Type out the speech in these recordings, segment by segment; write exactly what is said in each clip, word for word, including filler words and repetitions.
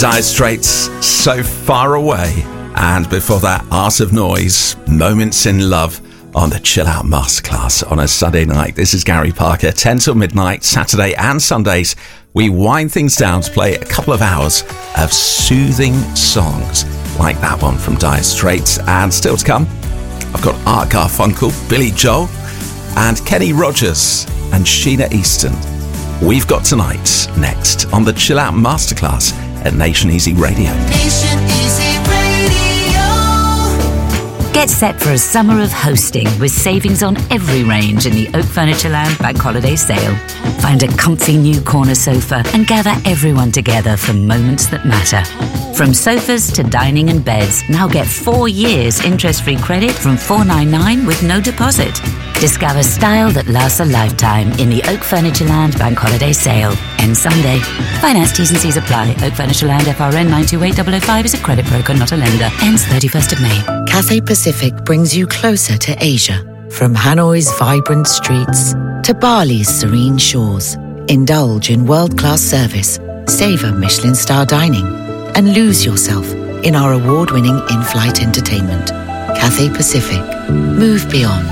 Dire Straits, So Far Away. And before that, Art of Noise, Moments in Love on the Chill Out Masterclass on a Sunday night. This is Gary Parker, ten till midnight, Saturday and Sundays. We wind things down to play a couple of hours of soothing songs like that one from Dire Straits. And still to come, I've got Art Garfunkel, Billy Joel, and Kenny Rogers and Sheena Easton. We've got tonight next on the Chill Out Masterclass at Nation Easy Radio. Nation Easy Radio. Get set for a summer of hosting with savings on every range in the Oak Furniture Land Bank Holiday Sale. Find a comfy new corner sofa and gather everyone together for moments that matter. From sofas to dining and beds, now get four years interest-free credit from four ninety-nine with no deposit. Discover style that lasts a lifetime in the Oak Furniture Land Bank Holiday Sale. End Sunday. Finance T's and C's apply. Oak Furniture Land F R N nine two eight zero zero five is a credit broker, not a lender. Ends thirty-first of May. Cathay Pacific brings you closer to Asia. From Hanoi's vibrant streets to Bali's serene shores. Indulge in world-class service, savor Michelin star dining, and lose yourself in our award-winning in-flight entertainment. Cathay Pacific. Move beyond.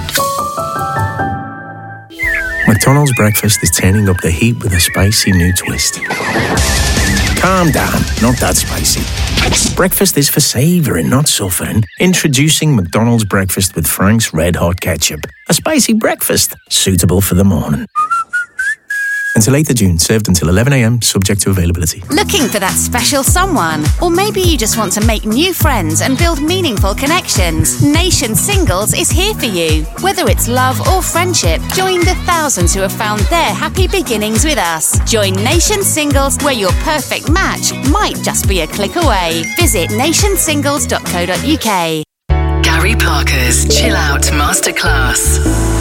McDonald's breakfast is turning up the heat with a spicy new twist. Calm down, not that spicy. Breakfast is for savouring, not suffering. Introducing McDonald's breakfast with Frank's Red Hot Ketchup. A spicy breakfast, suitable for the morning. Until eighth of June, served until eleven a.m, subject to availability. Looking for that special someone? Or maybe you just want to make new friends and build meaningful connections? Nation Singles is here for you. Whether it's love or friendship, join the thousands who have found their happy beginnings with us. Join Nation Singles, where your perfect match might just be a click away. Visit nation singles dot co dot uk. Gary Parker's Chill Out Masterclass.